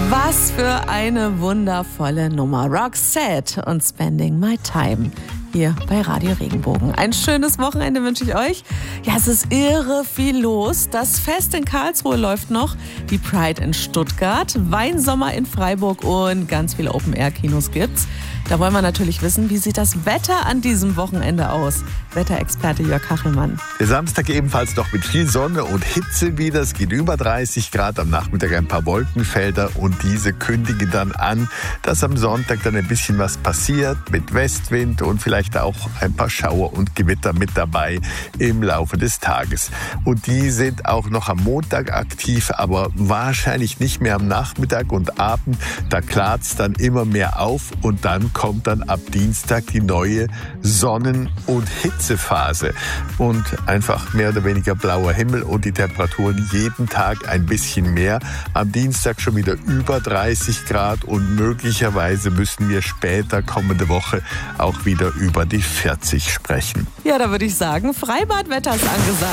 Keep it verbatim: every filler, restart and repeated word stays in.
Was für eine wundervolle Nummer. Roxette und Spending My Time hier bei Radio Regenbogen. Ein schönes Wochenende wünsche ich euch. Ja, es ist irre viel los. Das Fest in Karlsruhe läuft noch, die Pride in Stuttgart, Weinsommer in Freiburg und ganz viele Open-Air-Kinos gibt's. Da wollen wir natürlich wissen, wie sieht das Wetter an diesem Wochenende aus? Wetterexperte Jörg Kachelmann. Der Samstag ebenfalls noch mit viel Sonne und Hitze wieder. Es geht über dreißig Grad, am Nachmittag ein paar Wolkenfelder und diese kündigen dann an, dass am Sonntag dann ein bisschen was passiert mit Westwind und vielleicht auch ein paar Schauer und Gewitter mit dabei im Laufe des Tages. Und die sind auch noch am Montag aktiv, aber wahrscheinlich nicht mehr am Nachmittag und Abend. Da klart's dann immer mehr auf und dann kommt dann ab Dienstag die neue Sonnen- und Hitzephase und einfach mehr oder weniger blauer Himmel und die Temperaturen jeden Tag ein bisschen mehr. Am Dienstag schon wieder über dreißig Grad und möglicherweise müssen wir später kommende Woche auch wieder über die vierzig sprechen. Ja, da würde ich sagen, Freibadwetter ist angesagt.